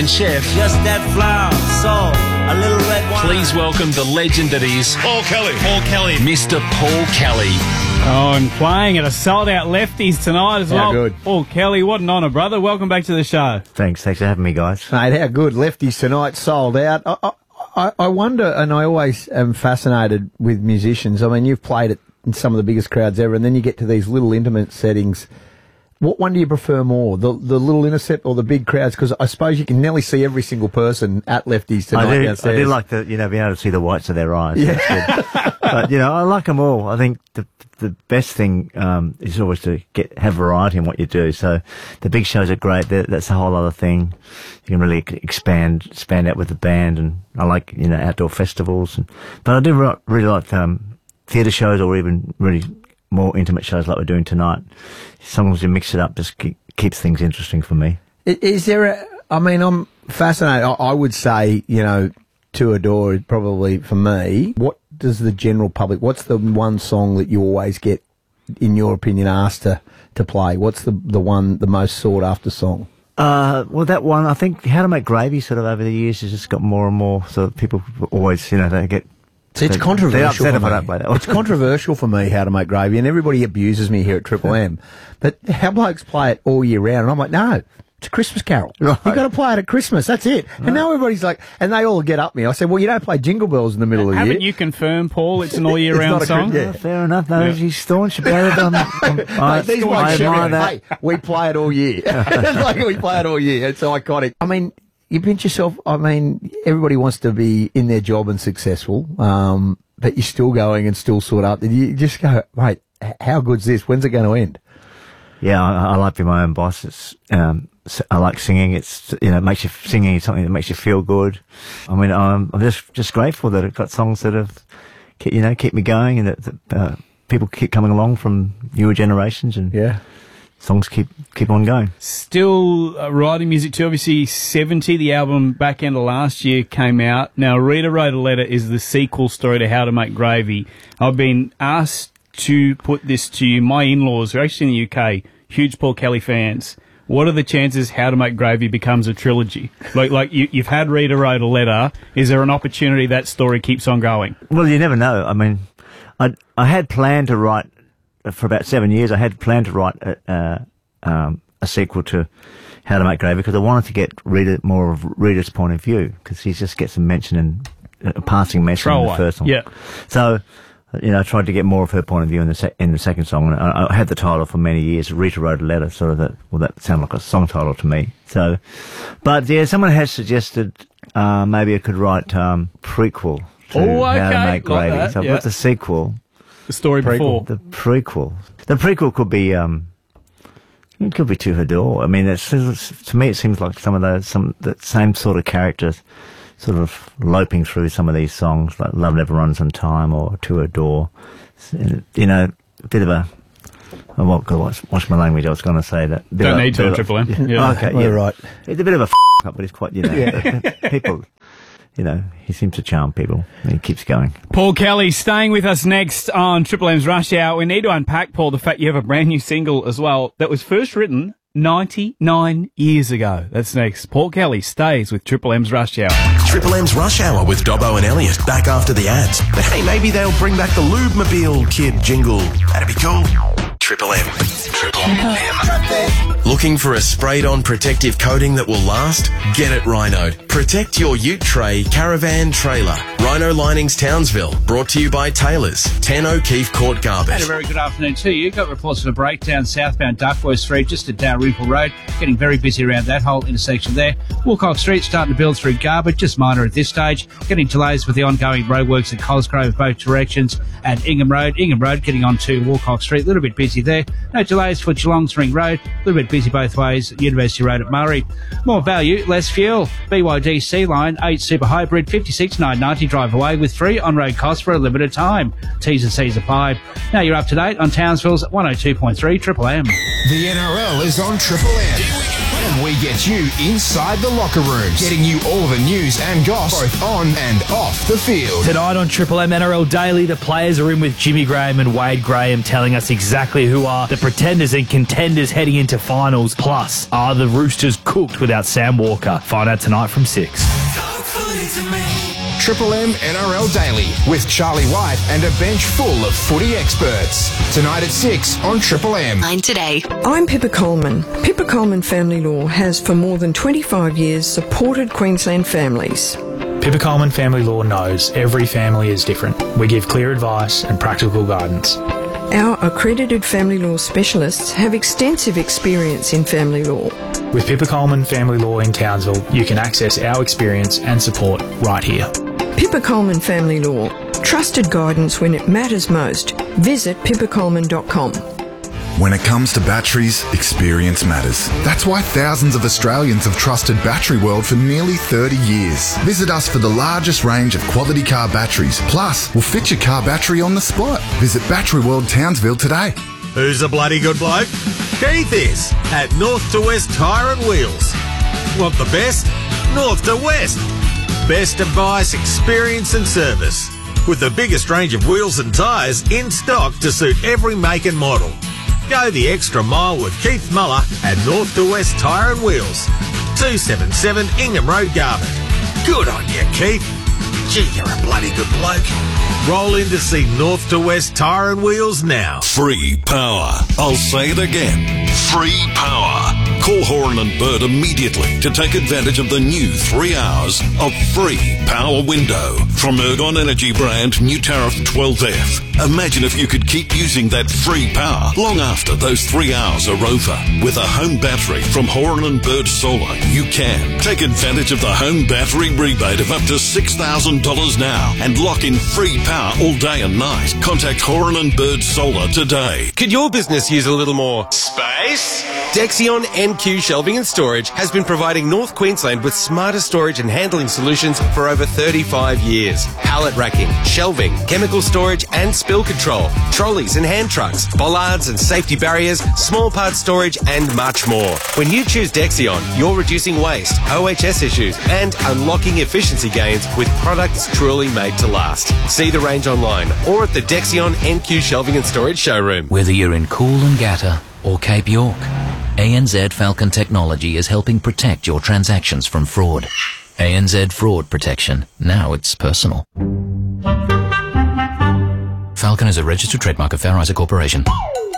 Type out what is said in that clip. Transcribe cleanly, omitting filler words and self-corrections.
and chef. Just that flour, salt, a little red wine. Please welcome the legend that is Paul Kelly. Mr. Paul Kelly. Oh, and playing at a sold-out Lefties tonight as well. Good. Paul Kelly, what an honour, brother. Welcome back to the show. Thanks for having me, guys. Mate, how good. Lefties tonight, sold out. I wonder, and I always am fascinated with musicians. I mean, you've played it in some of the biggest crowds ever, and then you get to these little intimate settings. What one do you prefer more, the little intercept or the big crowds? Because I suppose you can nearly see every single person at Lefties tonight downstairs. I do like being able to see the whites of their eyes. Yeah. That's good. But, I like them all. I think the best thing is always to have variety in what you do. So the big shows are great. That's a whole other thing. You can really expand out with the band, and I like outdoor festivals. But I do really like theatre shows, or even really more intimate shows like we're doing tonight. Sometimes you mix it up, just keeps things interesting for me. Is there I'm fascinated. I would say, To Adore is probably for me. What does the general public, what's the one song that you always get, in your opinion, asked to play? What's the most sought after song? Well, that one, I think How to Make Gravy sort of over the years has just got more and more. So people always, they get... See, it's controversial for me. I don't play that one. It's controversial for me, How to Make Gravy, and everybody abuses me here at Triple M. But how blokes play it all year round, and I'm like, no, it's a Christmas carol. Right. You've got to play it at Christmas, that's it. Right. And now everybody's like, and they all get up me. I said, well, you don't play Jingle Bells in the middle of the year. Haven't you confirmed, Paul, it's an all year round song? Yeah. Fair enough, no, he's staunch about it. I admire that. Hey, we play it all year. We play it all year. It's iconic. I mean, you pinch yourself. I mean, everybody wants to be in their job and successful, but you're still going and still sort up. You just go, mate, how good's this? When's it going to end? Yeah, I like being my own boss. It's I like singing. It's it makes you singing is something that makes you feel good. I mean, I'm just grateful that I've got songs that have keep me going, and that people keep coming along from newer generations, and songs keep on going. Still writing music too. Obviously, 70, the album back end of last year came out. Now, Rita Wrote a Letter is the sequel story to How to Make Gravy. I've been asked to put this to you. My in-laws are actually in the UK, huge Paul Kelly fans. What are the chances How to Make Gravy becomes a trilogy? Like you've had Rita Wrote a Letter. Is there an opportunity that story keeps on going? Well, you never know. I mean, I had planned to write, for about 7 years, I had planned to write a sequel to How to Make Gravy, because I wanted to get more of Rita's point of view, because he just gets a mention in a passing mention in the first one. Yeah. So, I tried to get more of her point of view in the second song. And I had the title for many years, Rita Wrote a Letter, sort of that sounded like a song title to me. So, but yeah, someone has suggested maybe I could write prequel to How to Make Gravy. That, so I've got the sequel. The story before. The prequel. The prequel could be, it could be To Adore. I mean, to me it seems like the same sort of characters sort of loping through some of these songs, like Love Never Runs on Time or To Adore. A bit of a... Watch my language, I was going to say that. Don't need to, Triple M. Yeah. Okay, well, right. It's a bit of a up, but it's quite, people... he seems to charm people, and he keeps going. Paul Kelly staying with us next on Triple M's Rush Hour. We need to unpack, Paul, the fact you have a brand new single as well that was first written 99 years ago. That's next. Paul Kelly stays with Triple M's Rush Hour. Triple M's Rush Hour with Dobbo and Elliot back after the ads. But hey, maybe they'll bring back the Lube-mobile kid jingle. That'd be cool. Triple M. Triple M. Looking for a sprayed-on protective coating that will last? Get it Rhino. Protect your ute tray, caravan, trailer. Rhino Linings Townsville. Brought to you by Taylor's. 10 O'Keefe Court, Garbett. And a very good afternoon to you. Got reports of a breakdown southbound Duckworth Street just at Dalrymple Road. Getting very busy around that whole intersection there. Wilcox Street starting to build through Garbett. Just minor at this stage. Getting delays with the ongoing roadworks at Cosgrove both directions. And Ingham Road getting onto Wilcox Street. A little bit busy there. No delays for Geelong's Ring Road. A little bit busy both ways. University Road at Murray. More value, less fuel. BYD C-Line 8 Super Hybrid 56,990 drive away with free on-road costs for a limited time. T's and C's apply. Now you're up to date on Townsville's 102.3 Triple M. The NRL is on Triple M. And we get you inside the locker rooms, getting you all the news and goss, both on and off the field. Tonight on Triple M NRL Daily, the players are in with Jimmy Graham and Wade Graham, telling us exactly who are the pretenders and contenders heading into finals. Plus, are the Roosters cooked without Sam Walker? Find out tonight from 6. Triple M NRL Daily with Charlie White and a bench full of footy experts. Tonight at 6 on Triple M. Today. I'm Pippa Coleman. Pippa Coleman Family Law has for more than 25 years supported Queensland families. Pippa Coleman Family Law knows every family is different. We give clear advice and practical guidance. Our accredited family law specialists have extensive experience in family law. With Pippa Coleman Family Law in Townsville, you can access our experience and support right here. Pippa Coleman Family Law. Trusted guidance when it matters most. Visit pippacoleman.com. When it comes to batteries, experience matters. That's why thousands of Australians have trusted Battery World for nearly 30 years. Visit us for the largest range of quality car batteries. Plus, we'll fit your car battery on the spot. Visit Battery World Townsville today. Who's a bloody good bloke? Keith is at North to West Tyre and Wheels. Want the best? North to West. Best advice, experience and service. With the biggest range of wheels and tyres in stock to suit every make and model. Go the extra mile with Keith Muller at North to West Tyre and Wheels. 277 Ingham Road, Garvin. Good on you, Keith. Gee, you're a bloody good bloke. Roll in to see North to West Tyre and Wheels now. Free power. I'll say it again. Free power. Call Horan and Bird immediately to take advantage of the new 3 hours of free power window from Ergon Energy brand new tariff 12F. Imagine if you could keep using that free power long after those 3 hours are over. With a home battery from Horan and Bird Solar, you can take advantage of the home battery rebate of up to $6,000 now and lock in free power all day and night. Contact Horan and Bird Solar today. Could your business use a little more space? Dexion NQ Shelving and Storage has been providing North Queensland with smarter storage and handling solutions for over 35 years. Pallet racking, shelving, chemical storage and spill control, trolleys and hand trucks, bollards and safety barriers, small part storage and much more. When you choose Dexion, you're reducing waste, OHS issues and unlocking efficiency gains with products truly made to last. See the range online or at the Dexion NQ Shelving and Storage showroom. Whether you're in Coolangatta or Cape York, ANZ Falcon Technology is helping protect your transactions from fraud. ANZ Fraud Protection. Now it's personal. Falcon is a registered trademark of Fair Isaac Corporation.